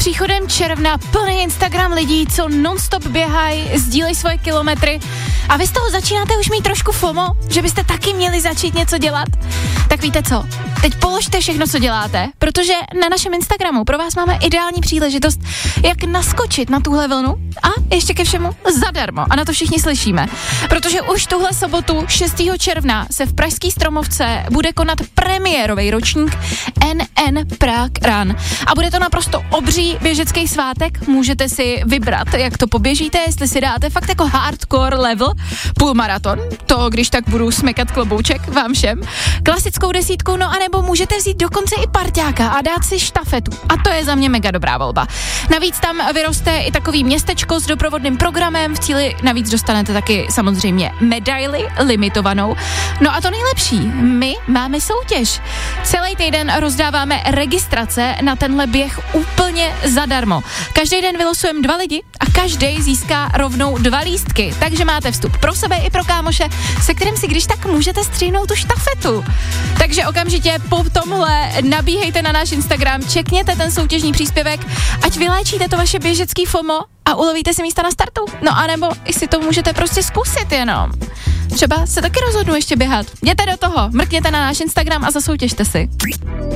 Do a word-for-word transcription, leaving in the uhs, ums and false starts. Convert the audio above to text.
příchodem června plný Instagram lidí, co non-stop běhají, sdílejí svoje kilometry a vy z toho začínáte už mít trošku FOMO, že byste taky měli začít něco dělat. Tak víte co? Teď položte všechno, co děláte, protože na našem Instagramu pro vás máme ideální příležitost, jak naskočit na tuhle vlnu a ještě ke všemu zadarmo. A na to všichni slyšíme. Protože už tuhle sobotu šestého června se v pražský Stromovce bude konat premiérový ročník N N Prague Run. A bude to naprosto obří běžecký svátek. Můžete si vybrat, jak to poběžíte, jestli si dáte fakt jako hardcore level, půlmaraton, to když tak budu smekat klobouček vám všem, klasickou desítku, no a nebo můžete vzít dokonce i parťáka a dát si štafetu. A to je za mě mega dobrá volba. Navíc tam vyroste i takový městečko s doprovodným programem, v cíli navíc dostanete taky samozřejmě medaili limitovanou. No a to nejlepší, my máme soutěž. Celý týden rozdáváme registrace na tenhle běh úplně zadarmo. Každý den vylosujeme dva lidi a každý získá rovnou dva lístky, takže máte vstup pro sebe i pro kámoše, se kterým si když tak můžete stříhnout tu štafetu. Takže okamžitě po tomhle nabíhejte na náš Instagram, čekněte ten soutěžní příspěvek, ať vyléčíte to vaše běžecký FOMO a ulovíte si místa na startu. No a nebo i si to můžete prostě zkusit jenom. Třeba se taky rozhodnu ještě běhat. Jděte do toho, mrkněte na náš Instagram a zasoutěžte si.